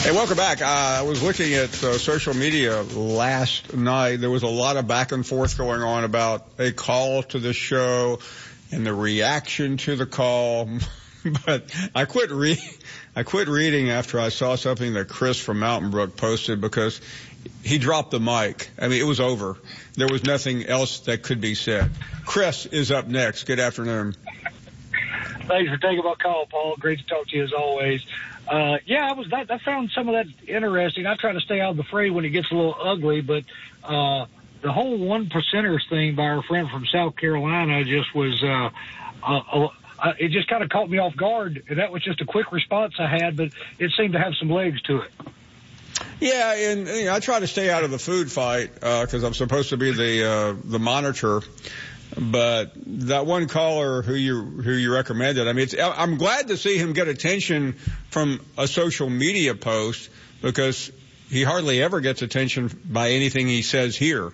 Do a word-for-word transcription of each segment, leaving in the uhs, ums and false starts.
Hey, welcome back. Uh, I was looking at uh, social media last night. There was a lot of back and forth going on about a call to the show and the reaction to the call. But I quit re- I quit reading after I saw something that Chris from Mountain Brook posted, because he dropped the mic. I mean, it was over. There was nothing else that could be said. Chris is up next. Good afternoon. Thanks for taking my call, Paul. Great to talk to you as always. Uh, yeah, I was. I, I found some of that interesting. I try to stay out of the fray when it gets a little ugly, but uh, the whole one percenters thing by our friend from South Carolina just was. Uh, uh, uh, it just kind of caught me off guard, and that was just a quick response I had, but it seemed to have some legs to it. Yeah, and you know, I try to stay out of the food fight because uh, I'm supposed to be the uh, the monitor. But that one caller who you who you recommended, I mean, it's, I'm glad to see him get attention from a social media post, because he hardly ever gets attention by anything he says here.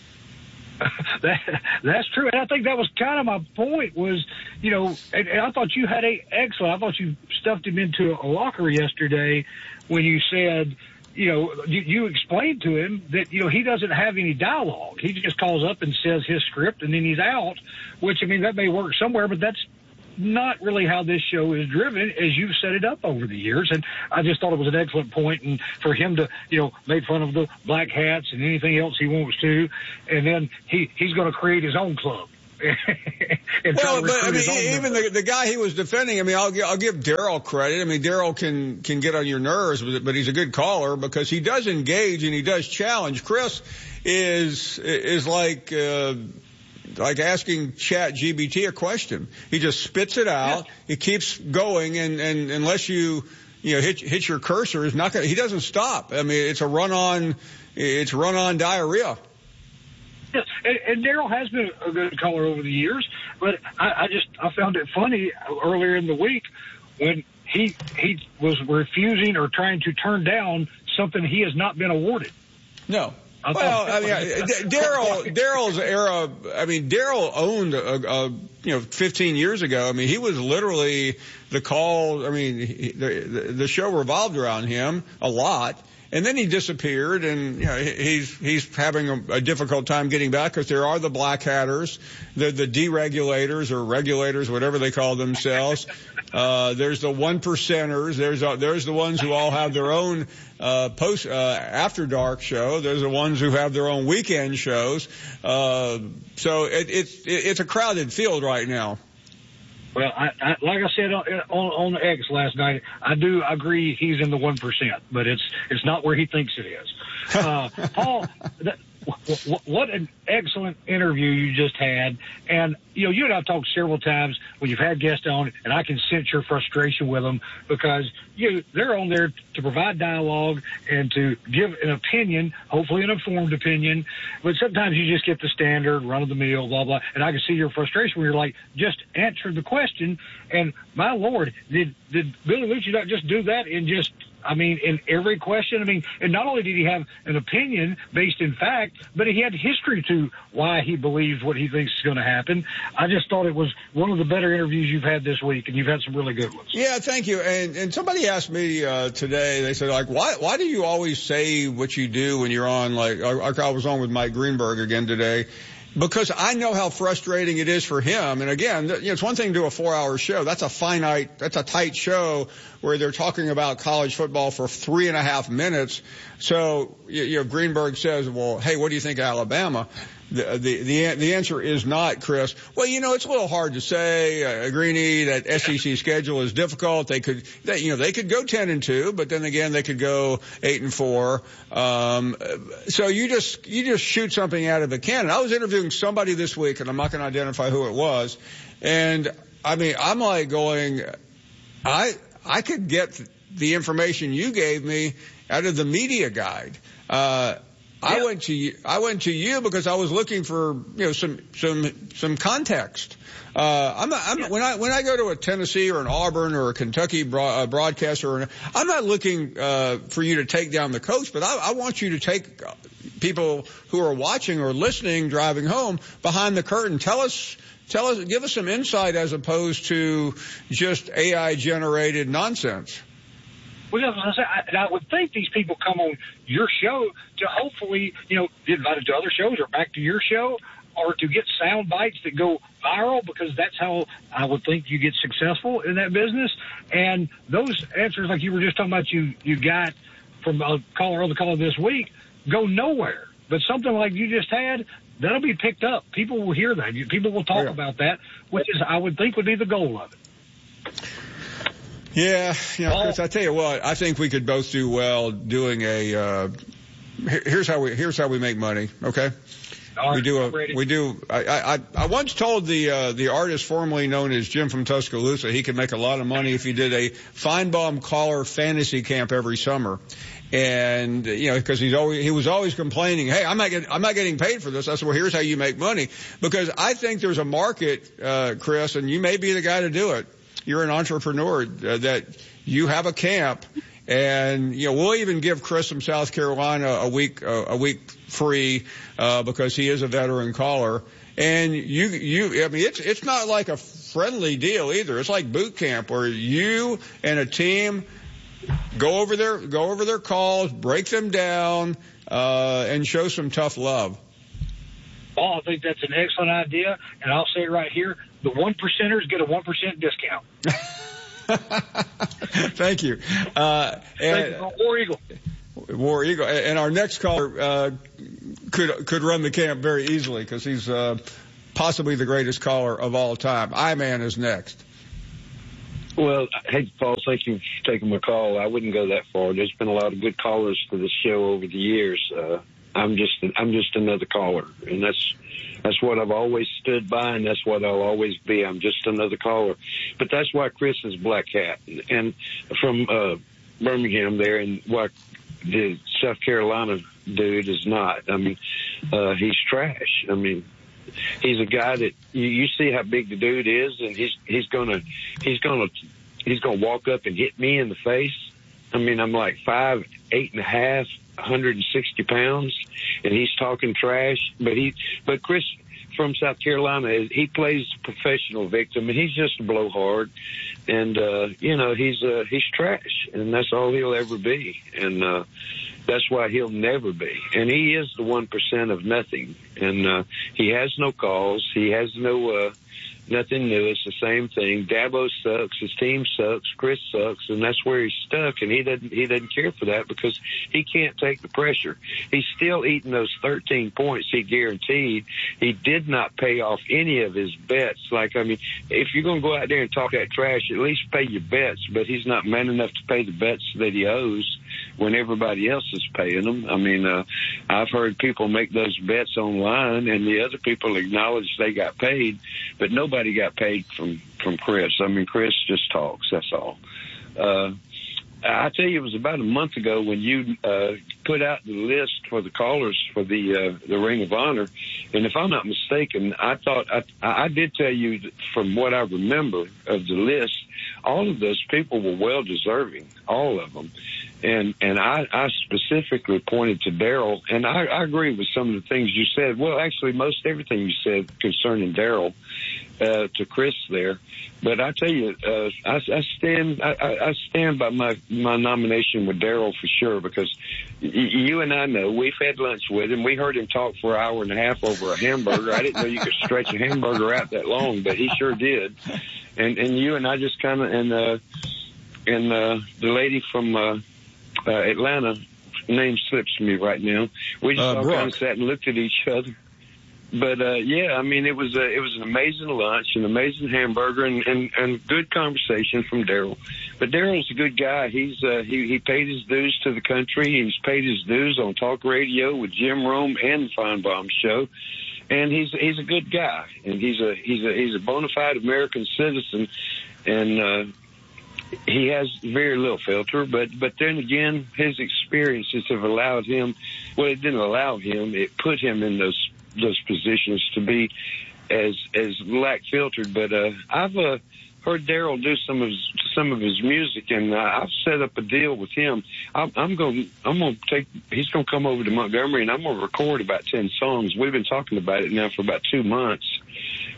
that, that's true, and I think that was kind of my point. Was you know, and, and I thought you had a excellent. I thought you stuffed him into a locker yesterday when you said. You know, you, you explained to him that, you know, he doesn't have any dialogue. He just calls up and says his script, and then he's out, which, I mean, that may work somewhere, but that's not really how this show is driven, as you've set it up over the years. And I just thought it was an excellent point, and for him to, you know, make fun of the black hats and anything else he wants to, and then he, he's going to create his own club. Well, but I mean, even the, the guy he was defending, I mean, I'll, I'll give Daryl credit. I mean, Daryl can, can get on your nerves, but, but he's a good caller because he does engage and he does challenge. Chris is, is like, uh, like asking Chat G P T a question. He just spits it out. Yeah. He keeps going, and, and unless you, you know, hit, hit your cursor, is not gonna, he doesn't stop. I mean, it's a run on, it's run on diarrhea. Yes, and, and Daryl has been a good caller over the years, but I, I just I found it funny earlier in the week when he he was refusing or trying to turn down something he has not been awarded. No. I well, I mean, Daryl, Daryl's era, I mean, Daryl owned, a, a, you know, fifteen years ago. I mean, he was literally the call. I mean, he, the, the show revolved around him a lot. And then he disappeared, and you know he's he's having a, a difficult time getting back because there are the black hatters, the the deregulators or regulators, whatever they call themselves. Uh, there's the one percenters. There's uh, there's the ones who all have their own uh, post uh, after dark show. There's the ones who have their own weekend shows. Uh, so it, it's it, it's a crowded field right now. Well, I, I, like I said on, on, on X last night, I do agree he's in the one percent, but it's it's not where he thinks it is. Uh, Paul, that, w- what an excellent interview you just had. And, you know, you and I have talked several times when you've had guests on, and I can sense your frustration with them because you they're on there to provide dialogue and to give an opinion, hopefully an informed opinion. But sometimes you just get the standard, run-of-the-mill, blah, blah. And I can see your frustration when you're like, just answer the question. And, my Lord, did, did Billy Lucci not just do that in just – I mean, in every question, I mean, and not only did he have an opinion based in fact, but he had history to why he believes what he thinks is going to happen. I just thought it was one of the better interviews you've had this week, and you've had some really good ones. Yeah, thank you. And and somebody asked me uh, today, they said, like, why why do you always say what you do when you're on, like, like I was on with Mike Greenberg again today? Because I know how frustrating it is for him. And again, you know, it's one thing to do a four-hour show. That's a finite, that's a tight show where they're talking about college football for three and a half minutes. So, you know, Greenberg says, well, hey, what do you think of Alabama? The, the, the, the answer is not, Chris. Well, you know, it's a little hard to say, uh, Greeny, that S E C schedule is difficult. They could, they, you know, they could go ten and two, but then again, they could go eight and four. Um, so you just, you just shoot something out of the cannon. I was interviewing somebody this week, and I'm not going to identify who it was. And I mean, I'm like going, I, I could get the information you gave me out of the media guide. Uh, I yep. went to you, I went to you because I was looking for, you know, some, some, some context. Uh, I'm not, I'm, yep. when I, when I go to a Tennessee or an Auburn or a Kentucky broad, uh, broadcaster, or an, I'm not looking, uh, for you to take down the coach, but I, I want you to take people who are watching or listening, driving home behind the curtain. Tell us, tell us, give us some insight as opposed to just A I generated nonsense. Well, as I say, I, and I would think these people come on your show to hopefully, you know, get invited to other shows or back to your show, or to get sound bites that go viral, because that's how I would think you get successful in that business. And those answers, like you were just talking about, you, you got from a caller on the call this week, go nowhere. But something like you just had, that'll be picked up. People will hear that. People will talk yeah. about that, which is, I would think, would be the goal of it. Yeah, you know, Chris, I tell you what, I think we could both do well doing a, uh, here's how we, here's how we make money. Okay. Right, we do a, we do, I, I, I once told the, uh, the artist formerly known as Jim from Tuscaloosa, he could make a lot of money if he did a Feinbaum caller fantasy camp every summer. And, you know, because he's always, he was always complaining, hey, I'm not getting, I'm not getting paid for this. I said, well, here's how you make money. Because I think there's a market, uh, Chris, and you may be the guy to do it. You're an entrepreneur, uh, that you have a camp. And, you know, we'll even give Chris from South Carolina a week, uh, a week free, uh, because he is a veteran caller. And you, you, I mean, it's, it's not like a friendly deal either. It's like boot camp where you and a team go over their, go over their calls, break them down, uh, and show some tough love. Oh, I think that's an excellent idea. And I'll say it right here. The one percenters get a one percent discount. Thank you. Uh, and, Thank you, War Eagle. War Eagle. And our next caller, uh, could, could run the camp very easily because he's, uh, possibly the greatest caller of all time. I-Man is next. Well, hey, Paul, thank you for taking my call. I wouldn't go that far. There's been a lot of good callers to this show over the years. Uh, I'm just, I'm just another caller, and that's, that's what I've always stood by, and that's what I'll always be. I'm just another caller. But that's why Chris is Black Hat, and from uh, Birmingham there, and why the South Carolina dude is not. I mean, uh, he's trash. I mean, he's a guy that you, you see how big the dude is, and he's he's gonna he's gonna he's gonna walk up and hit me in the face. I mean, I'm like five, eight and a half, one hundred sixty pounds, and he's talking trash. But he, but Chris from South Carolina, he plays professional victim, and he's just a blowhard. And uh, you know, he's uh, he's trash, and that's all he'll ever be. And uh, that's why he'll never be. And he is the one percent of nothing. And uh, he has no calls. He has no uh, nothing new. It's the same thing. Dabo sucks. His team sucks. Chris sucks, and that's where he's stuck. And he doesn't he doesn't care for that because he can't take the pressure. He's still eating those thirteen points he guaranteed. He did not pay off any of his bets. Like, I mean, if you're going to go out there and talk that trash, at least pay your bets. But he's not man enough to pay the bets that he owes when everybody else is paying them. I mean, uh, I've heard people make those bets online, and the other people acknowledge they got paid, but nobody got paid from, from Chris. I mean, Chris just talks, that's all. Uh, I tell you, it was about a month ago when you uh, put out the list for the callers for the uh, the Ring of Honor, and if I'm not mistaken, I thought I, I did tell you that from what I remember of the list, all of those people were well deserving, all of them. And and I, I specifically pointed to Darrell, and I, I agree with some of the things you said. Well, actually, most everything you said concerning Darrell uh, to Chris there. But I tell you, uh, I, I stand I, I stand by my my nomination with Darrell for sure, because y- you and I know we've had lunch with him. We heard him talk for an hour and a half over a hamburger. I didn't know you could stretch a hamburger out that long, but he sure did. And and you and I just kind of and uh, and uh, the lady from. Uh, Uh, Atlanta, name slips me right now. We just uh, all Brooke. kind of sat and looked at each other. But uh, yeah, I mean, it was a, it was an amazing lunch, an amazing hamburger, and, and, and good conversation from Darrell. But Darrell's a good guy. He's uh, he he paid his dues to the country. He's paid his dues on talk radio with Jim Rome and the Feinbaum Show. And he's he's a good guy, and he's a he's a he's a bona fide American citizen, and. Uh, He has very little filter, but, but then again, his experiences have allowed him, well, it didn't allow him, it put him in those, those positions to be as, as lack filtered. But, uh, I've, uh, heard Darrell do some of his, some of his music, and uh, I've set up a deal with him. I'm, I'm going, I'm going to take, he's going to come over to Montgomery, and I'm going to record about ten songs. We've been talking about it now for about two months.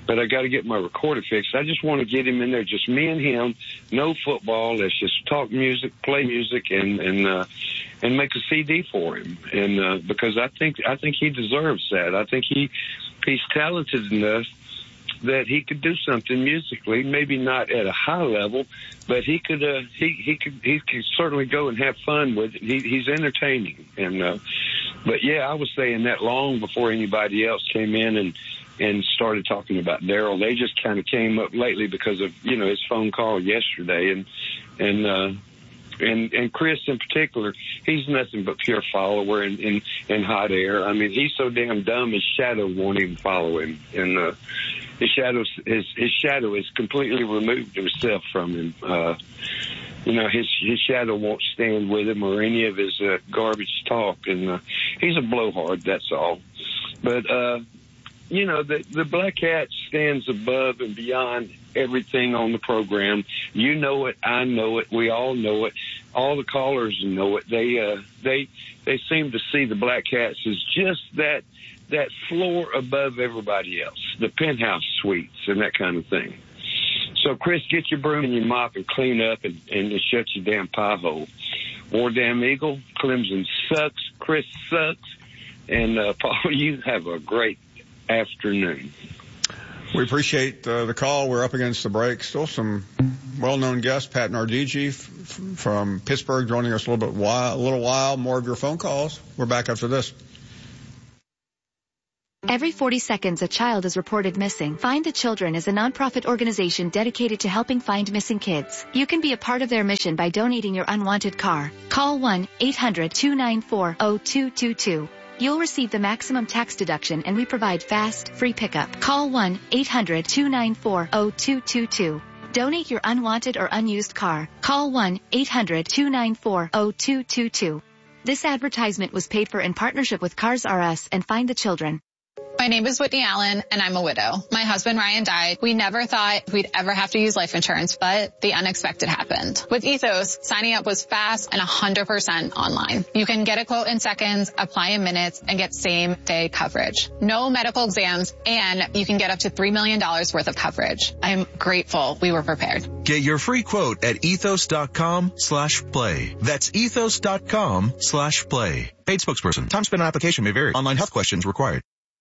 but I got to get my recorder fixed. I just want to get him in there, just me and him, no football. Let's just talk music, play music, and and uh, and make a C D for him. And uh, because I think I think he deserves that. I think he he's talented enough that he could do something musically, maybe not at a high level, but he could uh, he he could he could certainly go and have fun with it. He, he's entertaining, and uh, but yeah, I was saying that long before anybody else came in and and started talking about Daryl. They just kind of came up lately because of you know his phone call yesterday, and and. Uh, And and Chris in particular, he's nothing but pure follower in, in, in hot air. I mean, he's so damn dumb his shadow won't even follow him. And uh, his shadow his his shadow has completely removed himself from him. Uh, you know, his his shadow won't stand with him or any of his uh, garbage talk. And uh, he's a blowhard, that's all. But uh, you know, the the Black Hat stands above and beyond everything on the program. You know it. I know it. We all know it. All the callers know it. They uh, they they seem to see the Black Cats as just that that floor above everybody else, the penthouse suites and that kind of thing. So, Chris, get your broom and your mop and clean up and, and shut your damn pie hole. War Damn Eagle, Clemson sucks. Chris sucks. And, uh, Paul, you have a great afternoon. We appreciate uh, the call. We're up against the break. Still some well-known guests, Pat Nardigi f- f- from Pittsburgh, joining us a little bit while, a little while. More of your phone calls. We're back after this. Every forty seconds, a child is reported missing. Find the Children is a nonprofit organization dedicated to helping find missing kids. You can be a part of their mission by donating your unwanted car. Call one eight hundred two nine four zero two two two. You'll receive the maximum tax deduction, and we provide fast, free pickup. Call one eight hundred two nine four zero two two two. Donate your unwanted or unused car. Call one eight hundred two nine four zero two two two. This advertisement was paid for in partnership with Cars R Us and Find the Children. My name is Whitney Allen, and I'm a widow. My husband, Ryan, died. We never thought we'd ever have to use life insurance, but the unexpected happened. With Ethos, signing up was fast and one hundred percent online. You can get a quote in seconds, apply in minutes, and get same-day coverage. No medical exams, and you can get up to three million dollars worth of coverage. I'm grateful we were prepared. Get your free quote at ethos.com slash play. That's ethos.com slash play. Paid spokesperson. Time spent on application may vary. Online health questions required.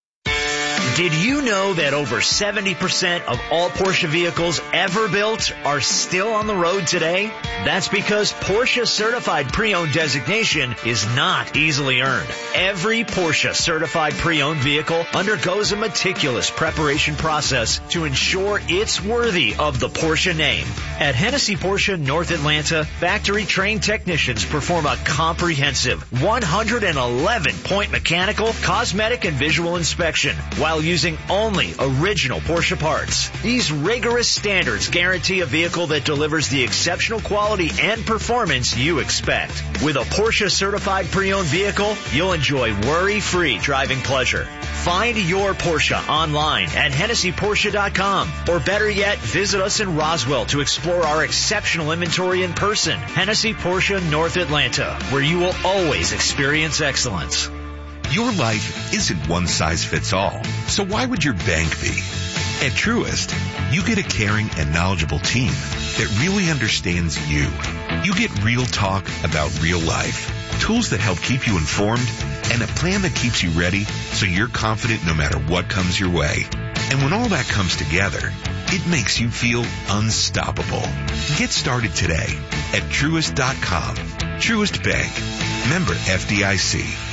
Did you know that over seventy percent of all Porsche vehicles ever built are still on the road today? That's because Porsche Certified Pre-Owned designation is not easily earned. Every Porsche Certified Pre-Owned vehicle undergoes a meticulous preparation process to ensure it's worthy of the Porsche name. At Hennessy Porsche North Atlanta, factory-trained technicians perform a comprehensive one hundred eleven point mechanical, cosmetic, and visual inspection while using only original Porsche parts. These rigorous standards guarantee a vehicle that delivers the exceptional quality and performance you expect. With a Porsche Certified Pre-Owned vehicle, you'll enjoy worry-free driving pleasure. Find your Porsche online at Hennessy Porsche dot com, or better yet, visit us in Roswell to explore our exceptional inventory in person. Hennessy Porsche North Atlanta, where you will always experience excellence. Your life isn't one size fits all, so why would your bank be? At Truist, you get a caring and knowledgeable team that really understands you. You get real talk about real life, tools that help keep you informed, and a plan that keeps you ready so you're confident no matter what comes your way. And when all that comes together, it makes you feel unstoppable. Get started today at Truist dot com. Truist Bank. Member F D I C.